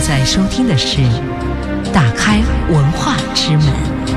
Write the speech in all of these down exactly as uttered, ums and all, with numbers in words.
在收听的是《打开文化之门》。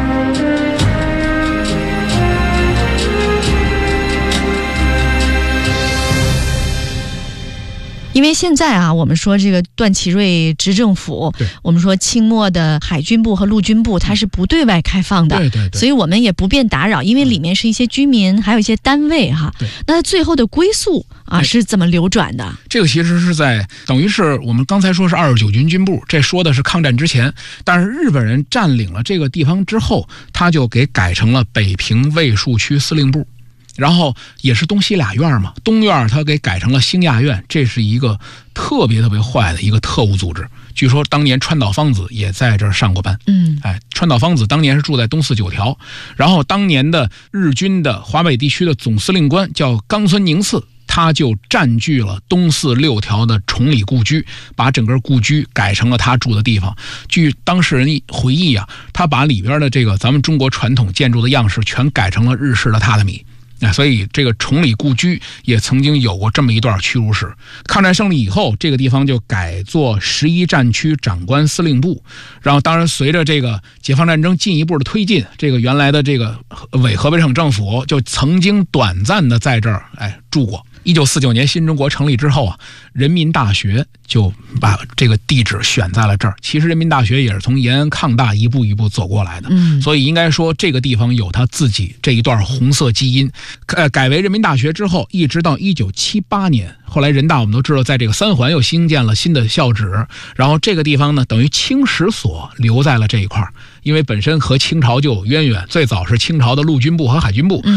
因为现在啊，我们说这个段祺瑞执政府，我们说清末的海军部和陆军部，它是不对外开放的， 对对对， 所以我们也不便打扰，因为里面是一些居民，还有一些单位哈。 对， 那最后的归宿啊是怎么流转的？ 这个其实是在等于是我们刚才说是二十九军军部，这说的是抗战之前，但是日本人占领了这个地方之后，他就给改成了北平卫戍区司令部。然后也是东西俩院嘛，东院他给改成了兴亚院，这是一个特别特别坏的一个特务组织。据说当年川岛芳子也在这儿上过班， 嗯， 哎，川岛芳子当年是住在东四九条，然后当年的日军的华北地区的总司令官叫冈村宁次，他就占据了东四六条的崇礼故居，把整个故居改成了他住的地方。据当事人回忆啊，他把里边的这个咱们中国传统建筑的样式全改成了日式的榻榻米。啊，所以这个崇礼故居也曾经有过这么一段屈辱史。抗战胜利以后，这个地方就改作十一战区长官司令部。然后，当然随着这个解放战争进一步的推进，这个原来的这个伪河北省政府就曾经短暂的在这儿哎住过。一九四九年新中国成立之后啊，人民大学就把这个地址选在了这儿。其实人民大学也是从延安抗大一步一步走过来的， 嗯， 所以应该说这个地方有它自己这一段红色基因。呃，改为人民大学之后，一直到一九七八年，后来人大我们都知道，在这个三环又新建了新的校址，然后这个地方呢，等于清史所留在了这一块，因为本身和清朝就有渊源，最早是清朝的陆军部和海军部。